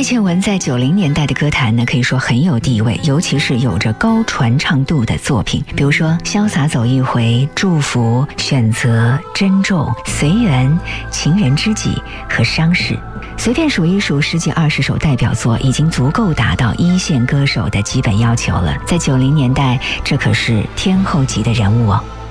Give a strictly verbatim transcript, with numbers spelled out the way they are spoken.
倩文在九零年代的歌坛呢，可以说很有地位，尤其是有着高传唱度的作品，比如说《潇洒走一回》、《祝福》、《选择》、《珍重》、《随缘》、《情人知己》和《伤势》。随便数一数，十几二十首代表作已经足够达到一线歌手的基本要求了。在九零年代，这可是天后级的人物哦。